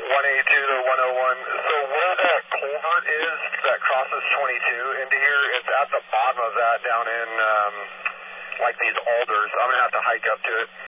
to 101. So where that culvert is that crosses 22 into here, it's at the bottom of that down in like these alders. I'm going to have to hike up to it.